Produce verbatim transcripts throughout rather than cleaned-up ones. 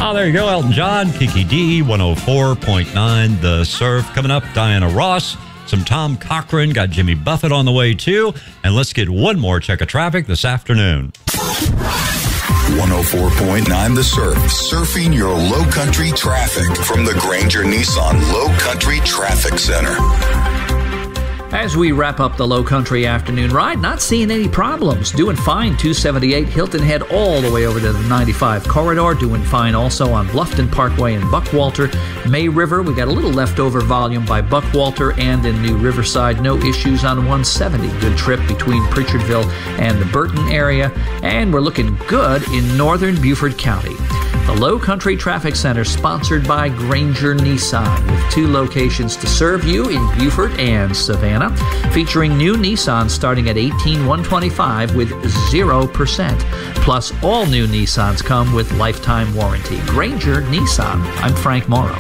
Oh, there you go, Elton John, Kiki D, one oh four point nine, The Surf. Coming up, Diana Ross, some Tom Cochran, got Jimmy Buffett on the way, too. And let's get one more check of traffic this afternoon. one oh four point nine The Surf. Surfing your low country traffic from the Granger Nissan Low Country Traffic Center. As we wrap up the Low Country afternoon ride, not seeing any problems. Doing fine, two seventy-eight Hilton Head all the way over to the ninety-five corridor. Doing fine also on Bluffton Parkway in Buckwalter. May River, we got a little leftover volume by Buckwalter and in New Riverside. No issues on one seventy. Good trip between Pritchardville and the Burton area. And we're looking good in northern Beaufort County. The Low Country Traffic Center, sponsored by Granger Nissan, with two locations to serve you in Beaufort and Savannah, featuring new Nissans starting at eighteen thousand one hundred twenty-five dollars with zero percent. Plus, all new Nissans come with lifetime warranty. Granger Nissan. I'm Frank Morrow.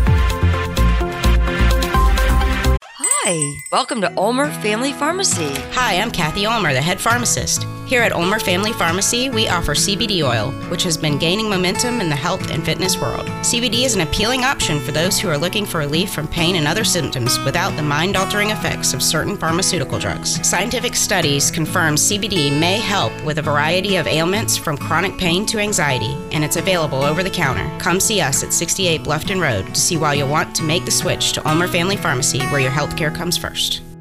Hi, welcome to Ulmer Family Pharmacy. Hi, I'm Kathy Ulmer, the head pharmacist. Here at Ulmer Family Pharmacy, we offer C B D oil, which has been gaining momentum in the health and fitness world. C B D is an appealing option for those who are looking for relief from pain and other symptoms without the mind-altering effects of certain pharmaceutical drugs. Scientific studies confirm C B D may help with a variety of ailments from chronic pain to anxiety, and it's available over the counter. Come see us at sixty-eight Bluffton Road to see why you'll want to make the switch to Ulmer Family Pharmacy, where your health care comes first.